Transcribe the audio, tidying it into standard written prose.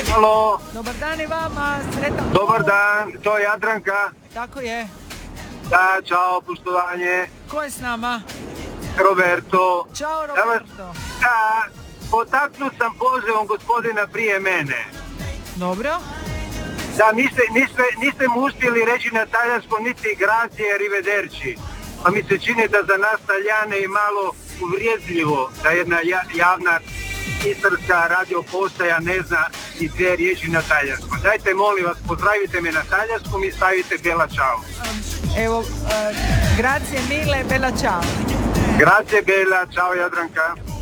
Halo. Dobar dan i vama, sretan. Dobar dan, to je Jadranka. Tako je. Da, čao, poštovanje. Ko je s nama? Roberto. Ćao, Roberto. Da, potaknut sam pozivom gospodina prije mene. Dobro. Da, niste mu uspjeli reći na talijanskom niti grazie, arrivederci. Pa mi se čini da za nas Talijane je malo uvrijedljivo da jedna javna istarska radio postaja ne zna i dvije riječi na talijanskom. Dajte, molim vas, pozdravite me na talijanskom i stavite bella ciao. Evo, grazie mille, bella ciao. Grazie bella, ciao Jadranka.